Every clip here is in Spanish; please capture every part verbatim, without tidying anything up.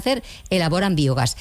hacer, elaboran biogás.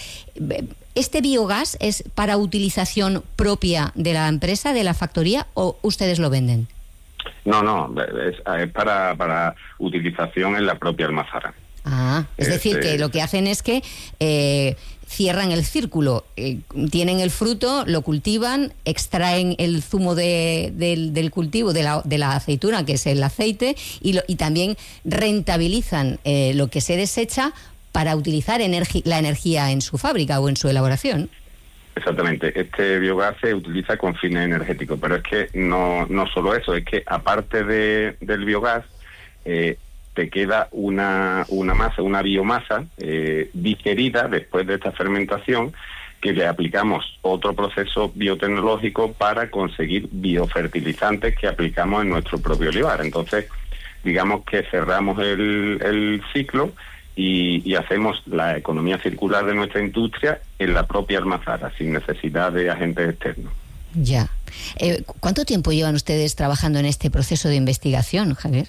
¿Este biogás es para utilización propia de la empresa, de la factoría, o ustedes lo venden? No, no, es, es para, para utilización en la propia almazara. Ah, es este... decir, que lo que hacen es que eh, cierran el círculo, eh, tienen el fruto, lo cultivan, extraen el zumo de, del, del cultivo, de la, de la aceituna, que es el aceite, y, lo, y también rentabilizan eh, lo que se desecha para utilizar energi- la energía en su fábrica o en su elaboración. Exactamente, este biogás se utiliza con fines energéticos, pero es que no, no solo eso, es que aparte de, del biogás, eh, te queda una, una masa, una biomasa eh, digerida después de esta fermentación, que le aplicamos otro proceso biotecnológico para conseguir biofertilizantes que aplicamos en nuestro propio olivar. Entonces, digamos que cerramos el, el ciclo y, y hacemos la economía circular de nuestra industria en la propia almazara, sin necesidad de agentes externos. Ya. Eh, ¿Cuánto tiempo llevan ustedes trabajando en este proceso de investigación, Javier?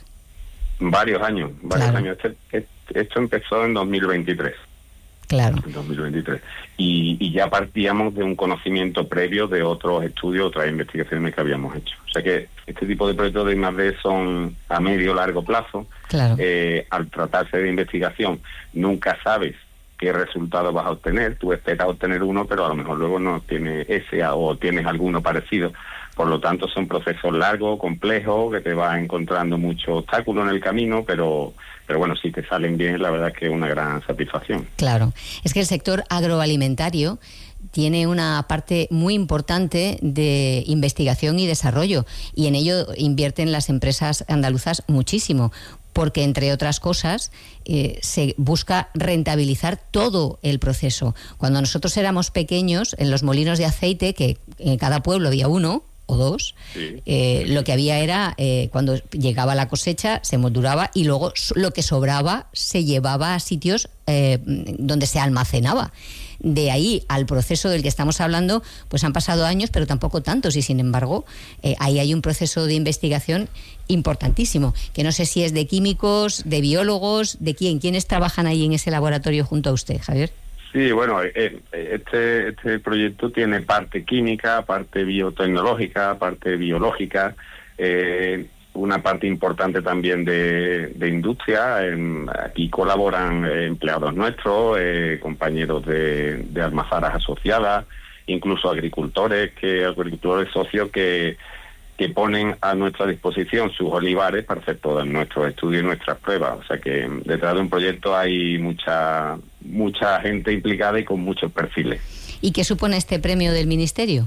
Varios años, varios claro. años. Este, esto empezó en dos mil veintitrés. Claro. En dos mil veintitrés. Y, y ya partíamos de un conocimiento previo de otros estudios, otras investigaciones que habíamos hecho. O sea que este tipo de proyectos de I más D son a medio largo plazo. Claro. Eh, al tratarse de investigación, nunca sabes qué resultado vas a obtener. Tú esperas obtener uno, pero a lo mejor luego no tienes ese o tienes alguno parecido. Por lo tanto, son procesos largos, complejos, que te vas encontrando muchos obstáculos en el camino, pero, pero bueno, si te salen bien, la verdad es que es una gran satisfacción. Claro. Es que el sector agroalimentario tiene una parte muy importante de investigación y desarrollo, y en ello invierten las empresas andaluzas muchísimo, porque entre otras cosas eh, se busca rentabilizar todo el proceso. Cuando nosotros éramos pequeños, en los molinos de aceite, que en cada pueblo había uno o dos, sí. eh, lo que había era, eh, cuando llegaba la cosecha, se molduraba y luego lo que sobraba se llevaba a sitios eh, donde se almacenaba. De ahí al proceso del que estamos hablando, pues han pasado años, pero tampoco tantos, y sin embargo, eh, ahí hay un proceso de investigación importantísimo, que no sé si es de químicos, de biólogos, de quién, quiénes trabajan ahí en ese laboratorio junto a usted, Javier. Sí, bueno, este, este proyecto tiene parte química, parte biotecnológica, parte biológica, eh, una parte importante también de, de industria. En, aquí colaboran empleados nuestros, eh, compañeros de, de almazaras asociadas, incluso agricultores, que agricultores socios que, que ponen a nuestra disposición sus olivares para hacer todos nuestros estudios y nuestras pruebas. O sea que detrás de un proyecto hay mucha mucha gente implicada y con muchos perfiles. ¿Y qué supone este premio del Ministerio?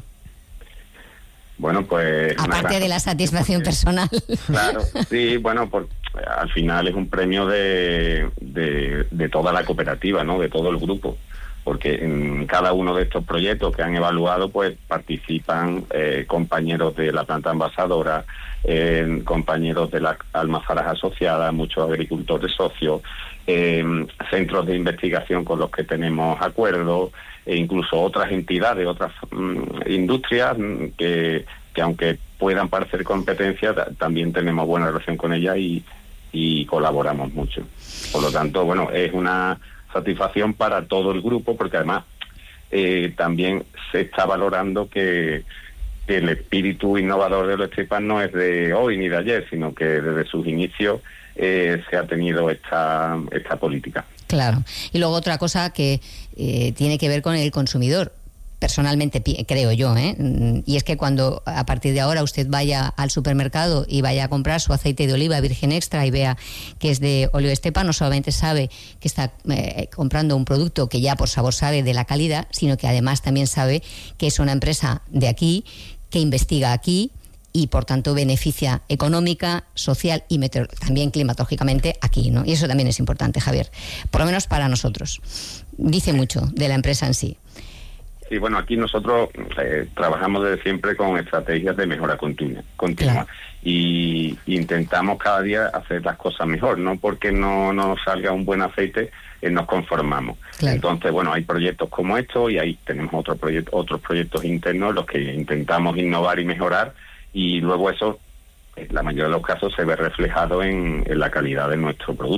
Bueno, pues... Aparte de la satisfacción porque, personal. Claro, sí, bueno, por, al final es un premio de, de, de toda la cooperativa, ¿no? De todo el grupo. Porque en cada uno de estos proyectos que han evaluado, pues participan eh, compañeros de la planta envasadora, eh, compañeros de las almazaras asociadas, muchos agricultores socios, eh, centros de investigación con los que tenemos acuerdos, e incluso otras entidades, otras mm, industrias que, que aunque puedan parecer competencias, también tenemos buena relación con ellas y, y colaboramos mucho. Por lo tanto, bueno, es una satisfacción para todo el grupo, porque además eh, también se está valorando que, que el espíritu innovador de Oilestepan no es de hoy ni de ayer, sino que desde sus inicios eh, se ha tenido esta, esta política. Claro. Y luego otra cosa que eh, tiene que ver con el consumidor. Personalmente creo yo, ¿eh? Y es que cuando a partir de ahora usted vaya al supermercado y vaya a comprar su aceite de oliva virgen extra y vea que es de Oilestepan, no solamente sabe que está eh, comprando un producto que ya por sabor sabe de la calidad, sino que además también sabe que es una empresa de aquí, que investiga aquí y por tanto beneficia económica, social y meteor- también climatológicamente aquí, ¿no? Y eso también es importante, Javier, por lo menos para nosotros. Dice mucho de la empresa en sí. Sí, bueno, aquí nosotros eh, trabajamos desde siempre con estrategias de mejora continua, continua claro. Y intentamos cada día hacer las cosas mejor, no porque no nos salga un buen aceite, eh, nos conformamos. Claro. Entonces, bueno, hay proyectos como estos y ahí tenemos otros proyectos, otros proyectos internos en los que intentamos innovar y mejorar, y luego eso, en la mayoría de los casos, se ve reflejado en, en la calidad de nuestro producto.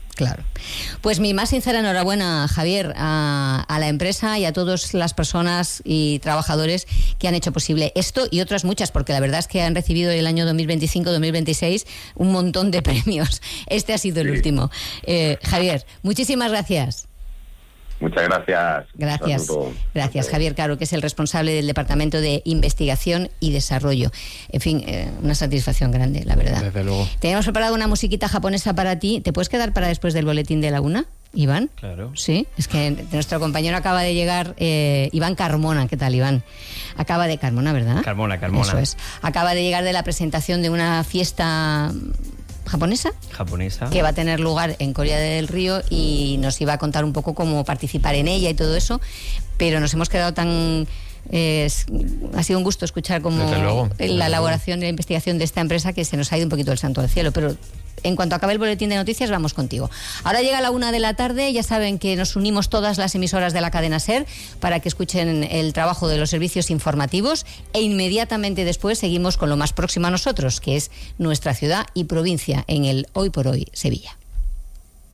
Claro. Pues mi más sincera enhorabuena, Javier, a, a la empresa y a todas las personas y trabajadores que han hecho posible esto y otras muchas, porque la verdad es que han recibido el año dos mil veinticinco dos mil veintiséis un montón de premios. Este ha sido el sí. último. Eh, Javier, muchísimas gracias. Muchas gracias. Gracias. Gracias, Javier Caro, que es el responsable del Departamento de Investigación y Desarrollo. En fin, eh, una satisfacción grande, la verdad. Desde luego. Tenemos preparado una musiquita japonesa para ti. ¿Te puedes quedar para después del boletín de la una, Iván? Claro. Sí, es que nuestro compañero acaba de llegar, eh, Iván Carmona. ¿Qué tal, Iván? Acaba de... Carmona, ¿verdad? Carmona, Carmona. Eso es. Acaba de llegar de la presentación de una fiesta... japonesa, japonesa que va a tener lugar en Coria del Río y nos iba a contar un poco cómo participar en ella y todo eso, pero nos hemos quedado tan... Eh, ha sido un gusto escuchar cómo luego, la elaboración y la investigación de esta empresa que se nos ha ido un poquito el santo al cielo, pero en cuanto acabe el boletín de noticias vamos contigo. Ahora llega la una de la tarde, ya saben que nos unimos todas las emisoras de la cadena SER para que escuchen el trabajo de los servicios informativos e inmediatamente después seguimos con lo más próximo a nosotros, que es nuestra ciudad y provincia en el Hoy por Hoy Sevilla.